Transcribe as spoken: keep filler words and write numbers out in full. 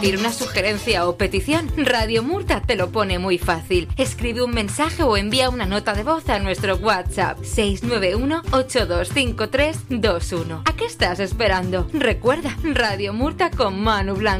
emitir una sugerencia o petición, Radio Murta te lo pone muy fácil. Escribe un mensaje o envía una nota de voz a nuestro WhatsApp seis nueve uno, ocho dos cinco tres dos uno. ¿A qué estás esperando? Recuerda, Radio Murta con Manu Blanco.